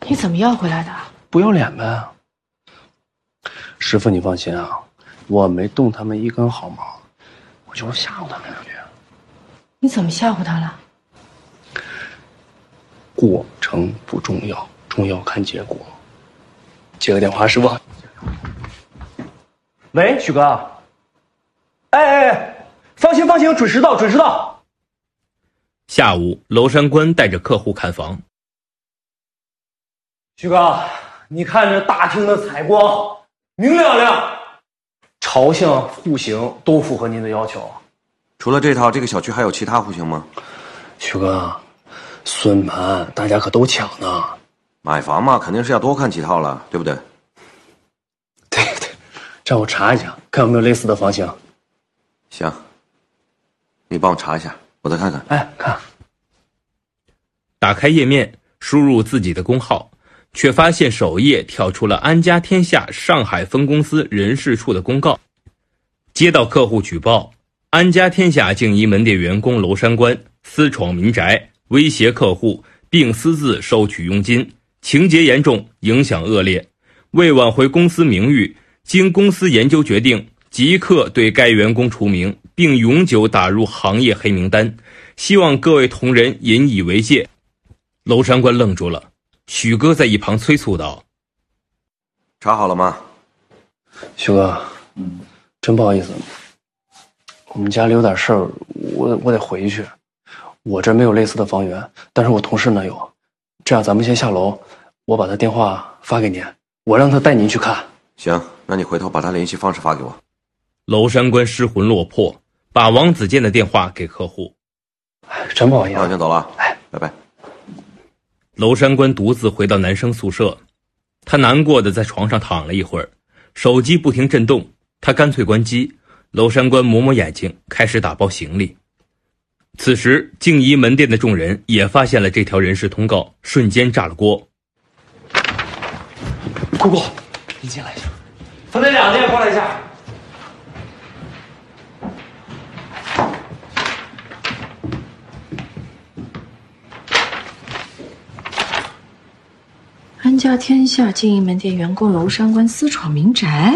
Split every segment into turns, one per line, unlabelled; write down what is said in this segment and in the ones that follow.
你怎么要回来的？
不要脸呗。师傅，你放心啊，我没动他们一根毫毛，我就是吓唬他们两句。
你怎么吓唬他了？
过程不重要，重要看结果。接个电话，师傅。
喂，许哥。哎，放心，准时到。
下午，娄山关带着客户看房。
许哥，你看这大厅的采光明亮亮，朝向、户型都符合您的要求。
除了这套，这个小区还有其他户型吗？
许哥，孙盘大家可都抢呢。
买房嘛，肯定是要多看几套了，对不对？
对，让我查一下，看有没有类似的房型。
行，你帮我查一下，我再看看。
哎，看。
打开页面，输入自己的工号，却发现首页跳出了安家天下上海分公司人事处的公告。接到客户举报，安家天下静怡门店员工娄山关私闯民宅，威胁客户，并私自收取佣金，情节严重，影响恶劣。为挽回公司名誉，经公司研究决定即刻对该员工除名，并永久打入行业黑名单，希望各位同仁引以为戒。娄山关愣住了，许哥在一旁催促道：
查好了吗？
许哥，真不好意思，我们家里有点事儿，我得回去。我这没有类似的房源，但是我同事那有。这样咱们先下楼，我把他电话发给您，我让他带您去看。
行，那你回头把他联系方式发给我。
娄山关失魂落魄，把王子健的电话给客户。
真不好意思，
那我先走了，拜拜。
娄山关独自回到男生宿舍，他难过的在床上躺了一会儿，手机不停震动，他干脆关机。娄山关抹抹眼睛，开始打包行李。此时静怡门店的众人也发现了这条人事通告，瞬间炸了锅。
姑姑，你进来一下。分队长，你也过来一下。
安家天下静怡门店员工娄山关私闯民宅，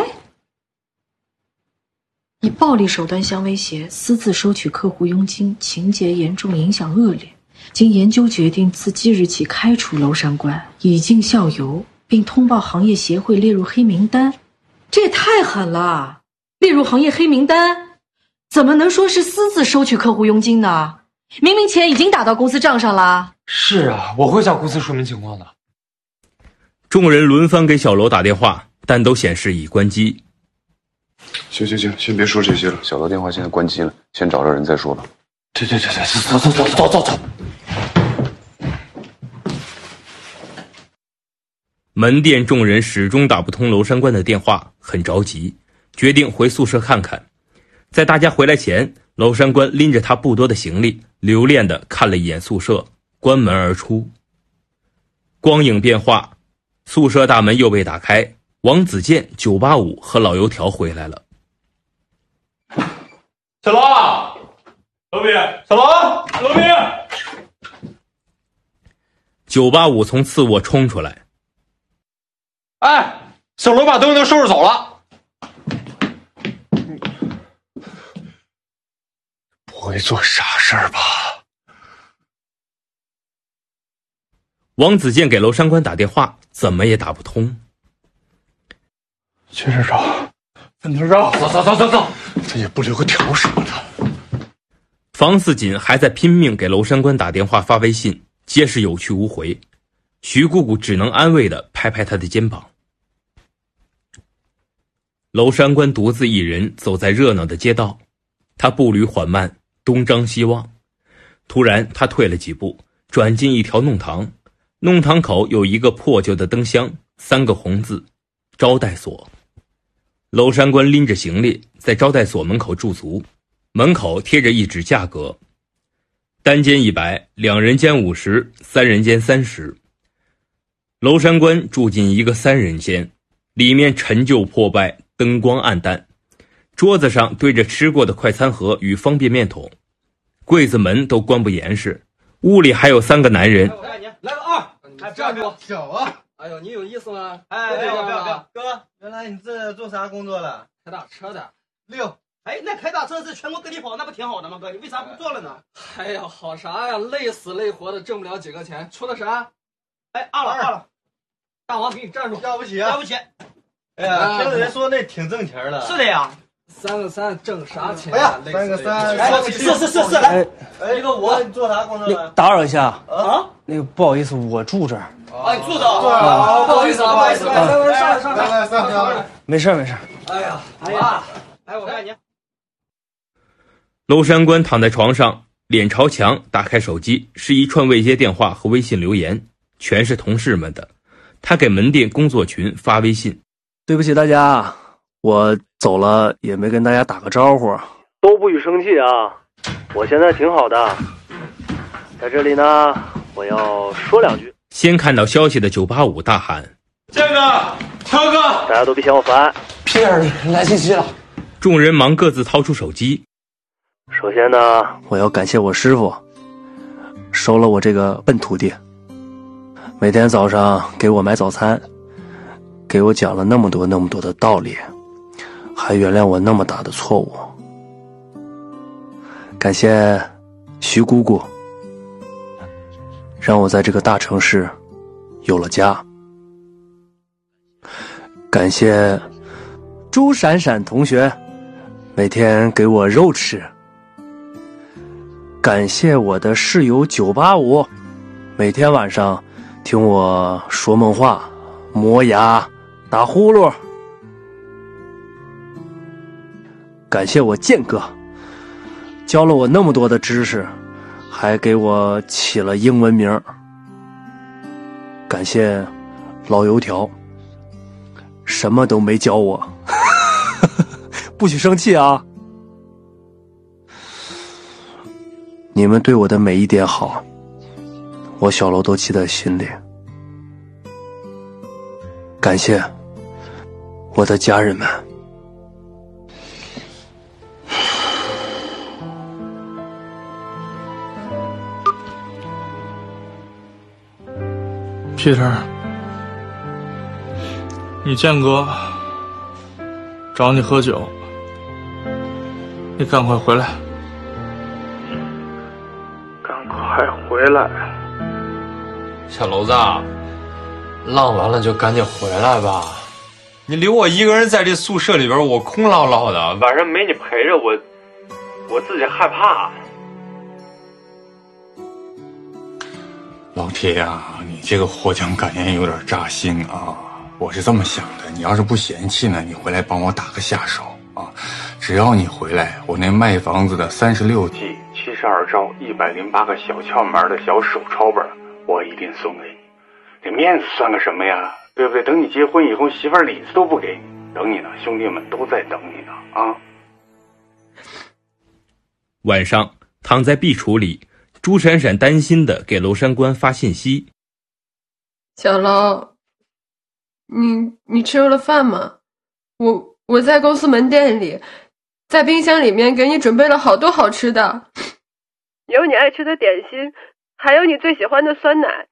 以暴力手段相威胁，私自收取客户佣金，情节严重，影响恶劣。经研究决定，自即日起开除娄山关，以儆效尤，并通报行业协会列入黑名单。这也太狠了！列入行业黑名单，怎么能说是私自收取客户佣金呢？明明钱已经打到公司账上了。
是啊，我会向公司说明情况的。
众人轮番给小楼打电话，但都显示已关机。
行，先别说这些了，小楼电话现在关机了，先找着人再说吧。
对，走。
门店众人始终打不通娄山关的电话，很着急，决定回宿舍看看。在大家回来前，娄山关拎着他不多的行李，留恋地看了一眼宿舍，关门而出。光影变化，宿舍大门又被打开，王子健、985和老油条回来了。
小罗，罗比，小罗，罗比。
985从次卧冲出来。
哎，小罗把东西都收拾走了。
不会做傻事儿吧？
王子健给娄山关打电话，怎么也打不通。
接着找，
分头找，走，
他也不留个条什么的。
房似锦还在拼命给娄山关打电话发微信，皆是有去无回。徐姑姑只能安慰地拍拍他的肩膀。娄山关独自一人走在热闹的街道，他步履缓慢，东张西望。突然他退了几步，转进一条弄堂，弄堂口有一个破旧的灯箱，3个红字：招待所。娄山关拎着行李在招待所门口驻足，门口贴着一纸价格：单间100，两人间50，三人间30。娄山关住进一个3人间，里面陈旧破败，灯光暗淡，桌子上堆着吃过的快餐盒与方便面桶，柜子门都关不严实。屋里还有3个男人，
站住！
小啊！
哎呦，你有意思吗？
哎，不要！
哥，
原来你这做啥工作了？
开大车的。
6。
哎，那开大车是全国各地跑，那不挺好的吗？哥，你为啥不做了呢？
哎呀，好啥呀？累死累活的，挣不了几个钱，出的啥？
哎，二了，
大王给你站住！
要不起！
哎呀，
听人说那挺挣钱的。
是的呀
，3个3挣啥钱？
哎呀，3个3，
是。
哎，一个5，你做啥工作了？
打扰一下
啊，
那个不好意思，我住这儿。
啊，你住这
儿？不好意思，上来。
没事。
哎呀，来，我带你。
娄山关躺在床上，脸朝墙，打开手机，是一串未接电话和微信留言，全是同事们的。他给门店工作群发微信：
对不起大家，我走了也没跟大家打个招呼，都不许生气啊！我现在挺好的，在这里呢，我要说2句。
先看到消息的985大喊：
建哥，涛哥，
大家都别嫌我烦。
屁儿，来信息了。
众人忙各自掏出手机。
首先呢，我要感谢我师傅，收了我这个笨徒弟，每天早上给我买早餐，给我讲了那么多的道理，还原谅我那么大的错误。感谢徐姑姑，让我在这个大城市有了家。感谢朱闪闪同学，每天给我肉吃。感谢我的室友985，每天晚上听我说梦话、磨牙、打呼噜。感谢我建哥，教了我那么多的知识，还给我起了英文名。感谢老油条，什么都没教我。不许生气啊！你们对我的每一点好，我小楼都记在心里。感谢我的家人们。
Peter， 你建哥找你喝酒，你赶快回来。快回来！
小楼子，浪完了就赶紧回来吧。你留我一个人在这宿舍里边，我空落落的，晚上没你陪着我自己害怕。
老铁啊，你这个获奖感言有点扎心啊！我是这么想的，你要是不嫌弃呢，你回来帮我打个下手啊！只要你回来，我那卖房子的36计、72招、108个小窍门的小手抄本，我一定送给你。这面子算个什么呀？对不对？等你结婚以后，媳妇儿礼子都不给你，等你呢，兄弟们都在等你呢啊！
晚上躺在壁橱里，朱闪闪担心的给娄山关发信息：
小娄，你吃了饭吗？我在公司门店里，在冰箱里面给你准备了好多好吃的，有你爱吃的点心，还有你最喜欢的酸奶。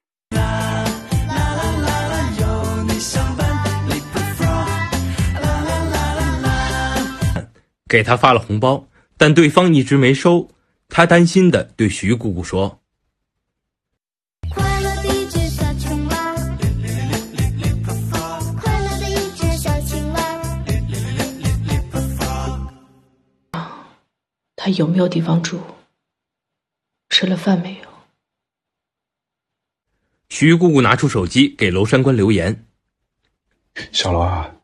给他发了红包，但对方一直没收。他担心的对徐姑姑说：
快乐的一只小青蛙，快乐的一只小青蛙。
他有没有地方住？吃了饭没有？
徐姑姑拿出手机给娄山关留言：
小楼啊，